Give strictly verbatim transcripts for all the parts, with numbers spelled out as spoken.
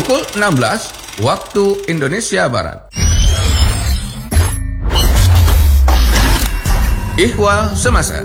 pukul enam belas waktu Indonesia Barat. Ihwal Semasa.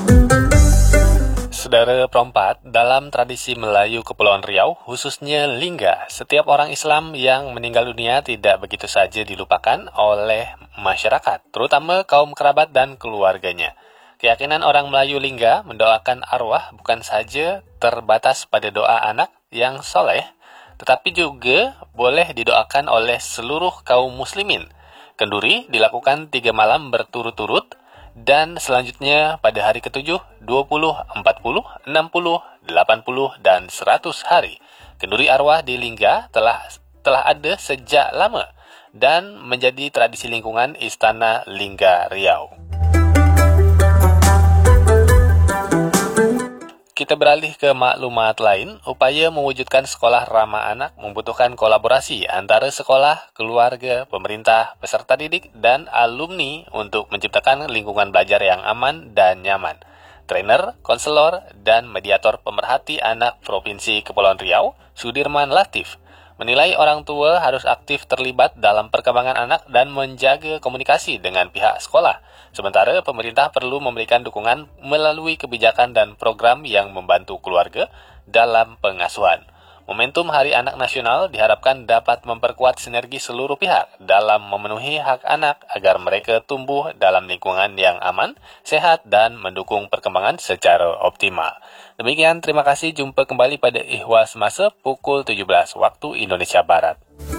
Saudara perempat, dalam tradisi Melayu Kepulauan Riau, khususnya Lingga, setiap orang Islam yang meninggal dunia tidak begitu saja dilupakan oleh masyarakat, terutama kaum kerabat dan keluarganya. Keyakinan orang Melayu Lingga mendoakan arwah bukan saja terbatas pada doa anak yang soleh, tetapi juga boleh didoakan oleh seluruh kaum muslimin. Kenduri dilakukan tiga malam berturut-turut, dan selanjutnya pada hari ketujuh, dua puluh, empat puluh, enam puluh, delapan puluh, dan seratus hari. Kenduri arwah di Lingga telah telah ada sejak lama dan menjadi tradisi lingkungan Istana Lingga Riau. Kita beralih ke maklumat lain. Upaya mewujudkan sekolah ramah anak membutuhkan kolaborasi antara sekolah, keluarga, pemerintah, peserta didik, dan alumni untuk menciptakan lingkungan belajar yang aman dan nyaman. Trainer, konselor, dan mediator pemerhati anak Provinsi Kepulauan Riau, Sudirman Latif, menilai orang tua harus aktif terlibat dalam perkembangan anak dan menjaga komunikasi dengan pihak sekolah. Sementara pemerintah perlu memberikan dukungan melalui kebijakan dan program yang membantu keluarga dalam pengasuhan. Momentum Hari Anak Nasional diharapkan dapat memperkuat sinergi seluruh pihak dalam memenuhi hak anak agar mereka tumbuh dalam lingkungan yang aman, sehat, dan mendukung perkembangan secara optimal. Demikian, terima kasih. Jumpa kembali pada Ihwal Semasa pukul tujuh belas waktu Indonesia Barat.